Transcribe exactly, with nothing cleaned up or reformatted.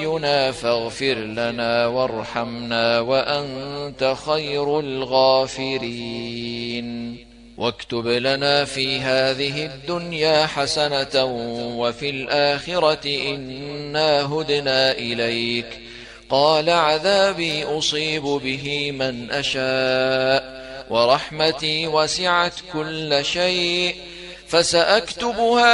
حينا فاغفر لنا وارحمنا وأنت خير الغافرين. واكتب لنا في هذه الدنيا حسنة وفي الآخرة إنا هدنا إليك. قال عذابي أصيب به من أشاء ورحمتي وسعت كل شيء فسأكتبها